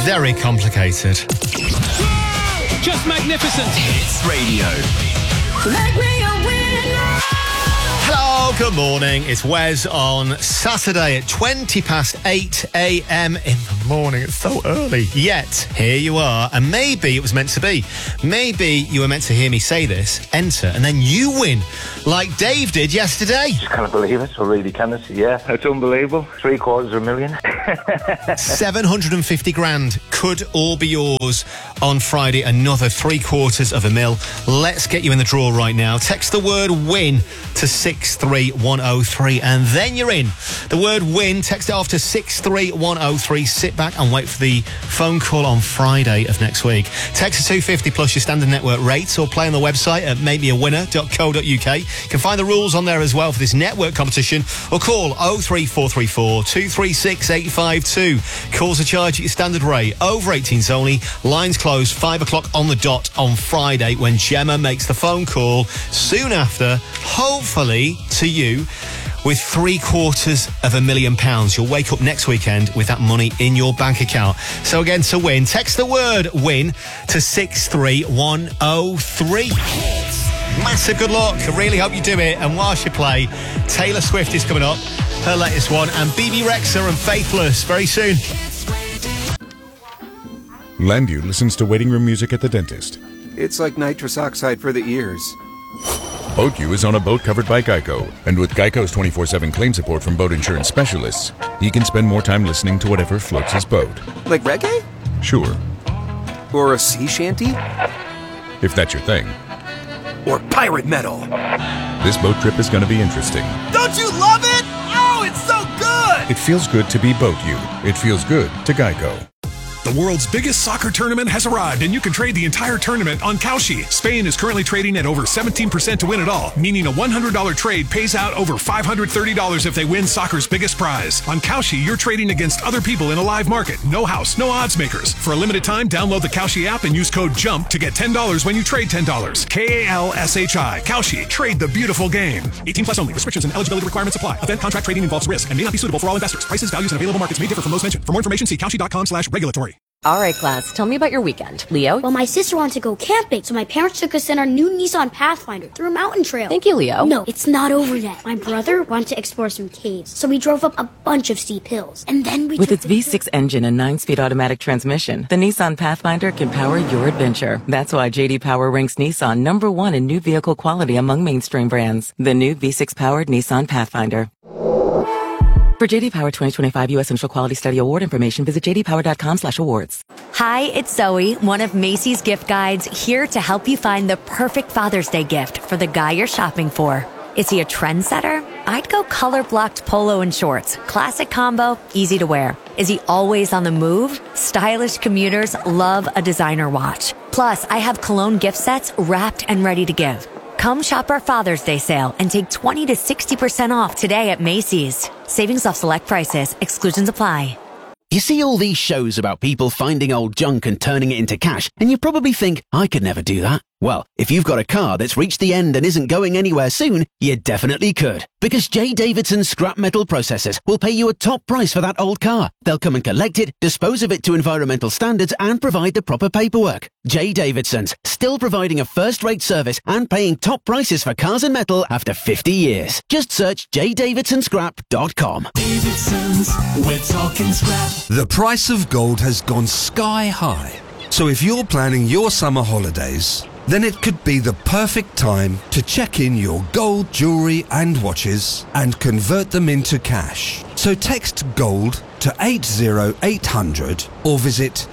very complicated. Just magnificent. Hits Radio. Make me a winner. Hello, good morning. It's Wes on Saturday at 8 a.m. in the morning. It's so early. Yet, here you are. And maybe it was meant to be. Maybe you were meant to hear me say this, enter, and then you win, like Dave did yesterday. Just can't believe it. I really can't. Yeah, it's unbelievable. $750,000. 750 grand could all be yours on Friday. Another $750,000. Let's get you in the draw right now. Text the word win to 63103 and then you're in. The word win, text it off to 63103. Sit back and wait for the phone call on Friday of next week. Text to 250 plus your standard network rates or play on the website at makemeawinner.co.uk. You can find the rules on there as well for this network competition or call 03434 236 852. Calls are charged at your standard rate. Over 18s only. Lines closed 5 o'clock on the dot on Friday when Gemma makes the phone call. Soon after, hopefully to you, with £750,000. You'll wake up next weekend with that money in your bank account. So again, to win, text the word win to 63103. Massive good luck. I really hope you do it. And whilst you play, Taylor Swift is coming up, her latest one, and BB Rexha and Faithless very soon. Landu listens to waiting room music at the dentist. It's like nitrous oxide for the ears. BoatU is on a boat covered by Geico, and with Geico's 24/7 claim support from boat insurance specialists, he can spend more time listening to whatever floats his boat. Like reggae? Sure. Or a sea shanty? If that's your thing. Or pirate metal? This boat trip is going to be interesting. Don't you love it? Oh, it's so good! It feels good to be BoatU. It feels good to Geico. The world's biggest soccer tournament has arrived, and you can trade the entire tournament on Kalshi. Spain is currently trading at over 17% to win it all, meaning a $100 trade pays out over $530 if they win soccer's biggest prize. On Kalshi, you're trading against other people in a live market. No house, no odds makers. For a limited time, download the Kalshi app and use code JUMP to get $10 when you trade $10. Kalshi. Kalshi. Trade the beautiful game. 18 plus only. Restrictions and eligibility requirements apply. Event contract trading involves risk and may not be suitable for all investors. Prices, values, and available markets may differ from those mentioned. For more information, see kalshi.com/regulatory. All right, class, tell me about your weekend. Leo? Well, my sister wanted to go camping, so my parents took us in our new Nissan Pathfinder through a mountain trail. Thank you, Leo. No, it's not over yet. My brother wanted to explore some caves, so we drove up a bunch of steep hills, and then we With its V6 engine and 9-speed automatic transmission, the Nissan Pathfinder can power your adventure. That's why J.D. Power ranks Nissan #1 in new vehicle quality among mainstream brands. The new V6-powered Nissan Pathfinder. For J.D. Power 2025 U.S. Initial Quality Study Award information, visit jdpower.com/awards. Hi, it's Zoe, one of Macy's gift guides, here to help you find the perfect Father's Day gift for the guy you're shopping for. Is he a trendsetter? I'd go color-blocked polo and shorts. Classic combo, easy to wear. Is he always on the move? Stylish commuters love a designer watch. Plus, I have cologne gift sets wrapped and ready to give. Come shop our Father's Day sale and take 20 to 60% off today at Macy's. Savings off select prices. Exclusions apply. You see all these shows about people finding old junk and turning it into cash, and you probably think, I could never do that. Well, if you've got a car that's reached the end and isn't going anywhere soon, you definitely could. Because J. Davidson Scrap Metal Processors will pay you a top price for that old car. They'll come and collect it, dispose of it to environmental standards, and provide the proper paperwork. J. Davidson's, still providing a first-rate service and paying top prices for cars and metal after 50 years. Just search jdavidsonscrap.com. Davidson's, we're talking scrap. The price of gold has gone sky high. So if you're planning your summer holidays, then it could be the perfect time to check in your gold jewellery and watches and convert them into cash. So text GOLD to 80800 or visit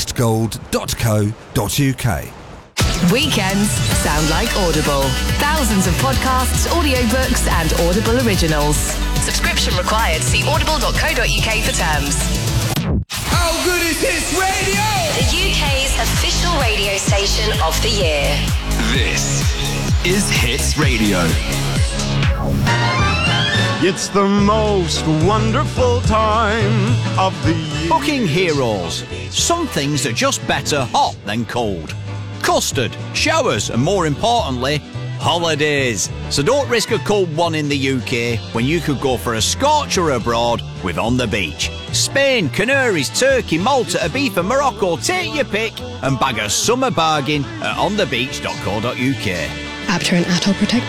textgold.co.uk. Weekends sound like Audible. Thousands of podcasts, audiobooks and Audible originals. Subscription required. See audible.co.uk for terms. How good is Hits Radio? The UK's official radio station of the year. This is Hits Radio. It's the most wonderful time of the year. Booking heroes. Some things are just better hot than cold. Custard, showers, and more importantly, holidays. So don't risk a cold one in the UK when you could go for a scorcher abroad with On the Beach. Spain, Canaries, Turkey, Malta, Ibiza, Morocco. Take your pick and bag a summer bargain at onthebeach.co.uk. Apter and Atoll Protect